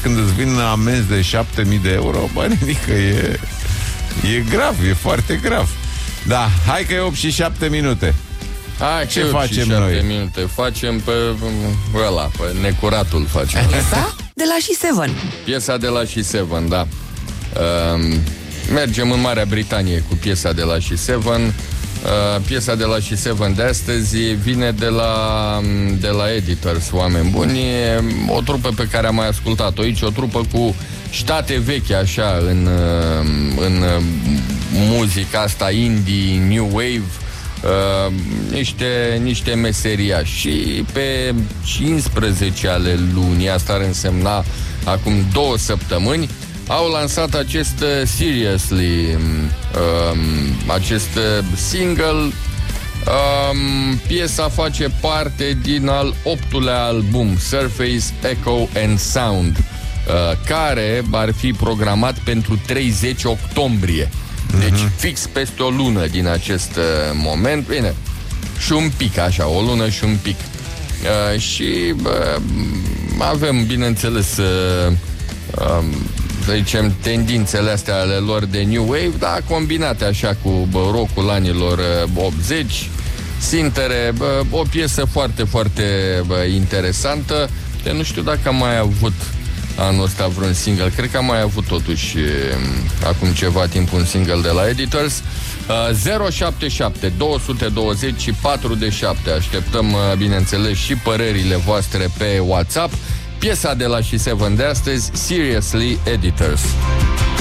când îți vin amenzi de 7.000 de euro, bă, adică e grav, e foarte grav. Da, hai că e 8 și 7 minute. Hai, ce facem noi? Minute. Facem pe ăla, pe necuratul facem. Piesa de la She7. Piesa de la She7, da. Mergem în Marea Britanie cu piesa de la She7. Piesa de la She7 de astăzi vine de la Editors, oameni buni. E o trupă pe care am mai ascultat-o aici, o trupă cu ștate vechi, așa, în muzica asta indie, new wave, niște meseriași. Și pe 15 ale lunii, asta ar însemna acum 2 săptămâni, au lansat acest Seriously, acest single. Piesa face parte din al 8-lea album Surface, Echo and Sound, care ar fi programat pentru 30 octombrie. Deci fix peste o lună din acest moment. Bine, și un pic așa, o lună și un pic. Și avem, bineînțeles, să zicem, tendințele astea ale lor de new wave, dar combinate așa cu rock-ul anilor 80, sintere, o piesă foarte, foarte interesantă. Eu nu știu dacă am mai avut anul ăsta vreun single. Cred că am mai avut totuși acum ceva timp un single de la Editors. 077 220 și 407. Așteptăm, bineînțeles, și părerile voastre pe WhatsApp. Piesa de la She7 de astăzi, Seriously, Editors.